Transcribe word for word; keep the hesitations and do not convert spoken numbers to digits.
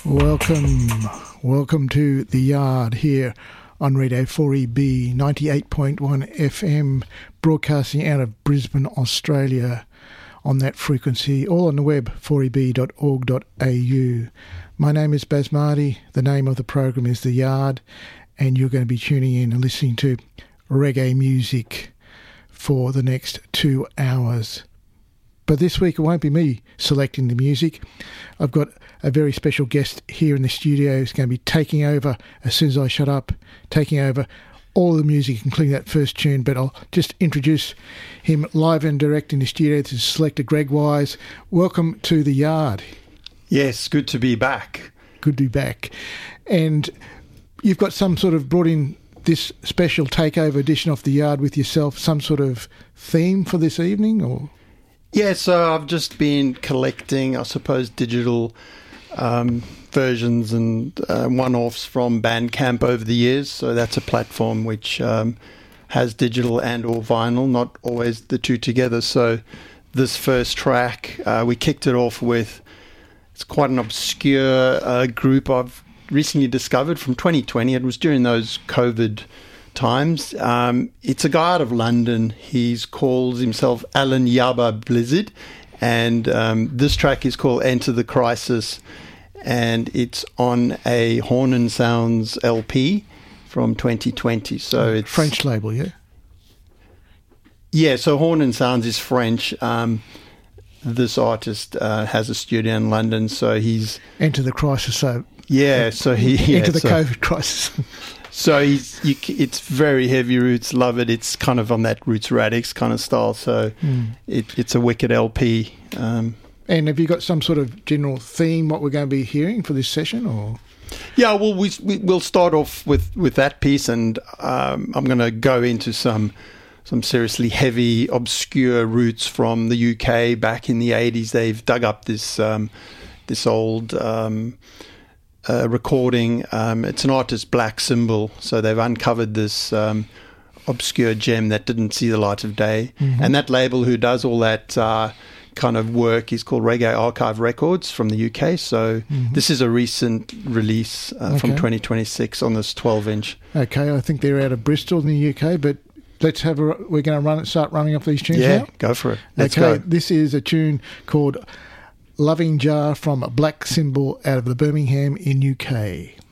Welcome, welcome to The Yard here on Radio four E B ninety-eight point one F M, broadcasting out of Brisbane, Australia on that frequency, all on the web, four e b dot org dot a u. My name is Baz Marty, the name of the program is The Yard, and you're going to be tuning in and listening to reggae music for the next two hours. But this week it won't be me selecting the music. I've got a very special guest here in the studio who's going to be taking over as soon as I shut up, taking over all the music, including that first tune. But I'll just introduce him live and direct in the studio. This is Selector Greg Wise. Welcome to The Yard. Yes, good to be back. Good to be back. And you've got some sort of brought in this special takeover edition of The Yard with yourself, some sort of theme for this evening, or? Yeah, so I've just been collecting, I suppose, digital um, versions and uh, one-offs from Bandcamp over the years. So that's a platform which um, has digital and or vinyl, not always the two together. So this first track, uh, we kicked it off with, it's quite an obscure uh, group I've recently discovered from twenty twenty. It was during those COVID times. Um, it's a guy out of London. He calls himself Alan Yaba Blizzard, and um, this track is called Enter the Crisis, and it's on a Horn and Sounds L P from twenty twenty. So it's French label, yeah? Yeah, so Horn and Sounds is French. Um, this artist uh, has a studio in London, so he's... Enter the Crisis, so... Yeah, so he... Yeah, Enter the so, COVID crisis. So he's, you, it's very heavy roots, love it. It's kind of on that Roots Radix kind of style. So mm. it, it's a wicked L P. Um, and have you got some sort of general theme, what we're going to be hearing for this session? Or Yeah, well, we, we, we'll start off with, with that piece, and um, I'm going to go into some some seriously heavy, obscure roots from the U K back in the eighties. They've dug up this, um, this old... Um, Uh, recording. Um, it's an artist, Black Symbol, so they've uncovered this um, obscure gem that didn't see the light of day. Mm-hmm. And that label who does all that uh, kind of work is called Reggae Archive Records from the U K. So mm-hmm. this is a recent release uh, okay. from twenty twenty-six on this twelve inch. Okay, I think they're out of Bristol in the U K, but let's have a, we're going to run start running off these tunes yeah, now? Yeah, go for it. Let's okay, go. This is a tune called Loving Jar from Black Symbol out of the Birmingham in U K.